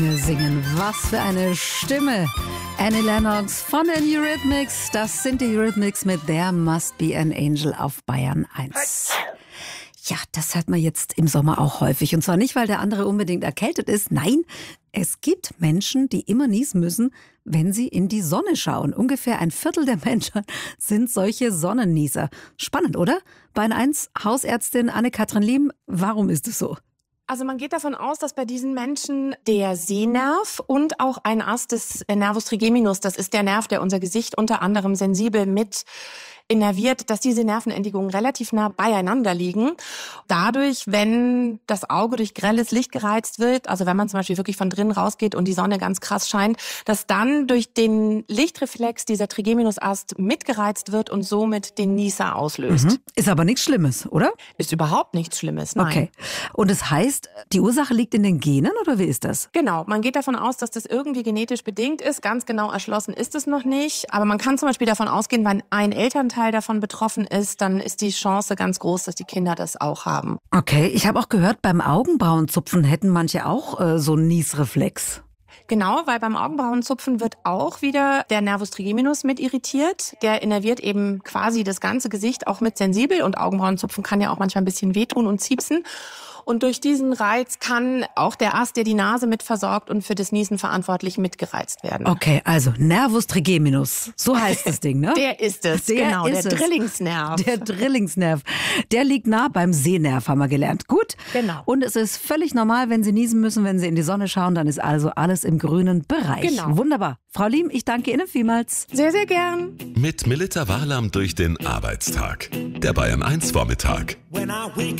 Wir singen, was für eine Stimme. Annie Lennox von den Eurythmics. Das sind die Eurythmics mit There Must Be an Angel auf Bayern 1. Ja, das hört man jetzt im Sommer auch häufig. Und zwar nicht, weil der andere unbedingt erkältet ist. Nein, es gibt Menschen, die immer niesen müssen, wenn sie in die Sonne schauen. Ungefähr ein Viertel der Menschen sind solche Sonnennieser. Spannend, oder? Bayern 1, Hausärztin Anne-Kathrin Liem. Warum ist es so? Also man geht davon aus, dass bei diesen Menschen der Sehnerv und auch ein Ast des Nervus trigeminus, das ist der Nerv, der unser Gesicht unter anderem sensibel mit innerviert, dass diese Nervenendigungen relativ nah beieinander liegen. Dadurch, wenn das Auge durch grelles Licht gereizt wird, also wenn man zum Beispiel wirklich von drinnen rausgeht und die Sonne ganz krass scheint, dass dann durch den Lichtreflex dieser Trigeminusast mitgereizt wird und somit den Nieser auslöst. Ist aber nichts Schlimmes, oder? Ist überhaupt nichts Schlimmes, nein. Okay. Und das heißt, die Ursache liegt in den Genen oder wie ist das? Genau, man geht davon aus, dass das irgendwie genetisch bedingt ist. Ganz genau erschlossen ist es noch nicht. Aber man kann zum Beispiel davon ausgehen, wenn ein Elternteil davon betroffen ist, dann ist die Chance ganz groß, dass die Kinder das auch haben. Okay, ich habe auch gehört, beim Augenbrauenzupfen hätten manche auch so einen Niesreflex. Genau, weil beim Augenbrauenzupfen wird auch wieder der Nervus trigeminus mit irritiert. Der innerviert eben quasi das ganze Gesicht, auch mit sensibel. Und Augenbrauenzupfen kann ja auch manchmal ein bisschen wehtun und ziepsen. Und durch diesen Reiz kann auch der Ast, der die Nase mit versorgt und für das Niesen verantwortlich, mitgereizt werden. Okay, also Nervus trigeminus, so heißt das Ding, ne? Der ist es, der Drillingsnerv. Der Drillingsnerv, der liegt nah beim Sehnerv, haben wir gelernt. Gut. Genau. Und es ist völlig normal, wenn Sie niesen müssen, wenn Sie in die Sonne schauen, dann ist also alles im grünen Bereich. Genau. Wunderbar. Frau Liem, ich danke Ihnen vielmals. Sehr, sehr gern. Mit Melita Wahlam durch den Arbeitstag. Der Bayern 1 Vormittag. When I wake